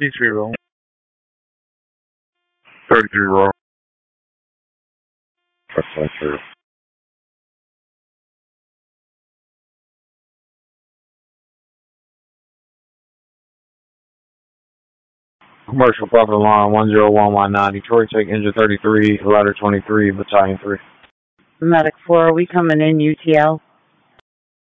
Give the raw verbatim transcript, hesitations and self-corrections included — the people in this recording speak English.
thirty-three roll. thirty-three roll. That's not true. Commercial profit line one zero one one nine, Detroit, take engine thirty-three, ladder twenty-three, battalion three. Medic four, are we coming in U T L?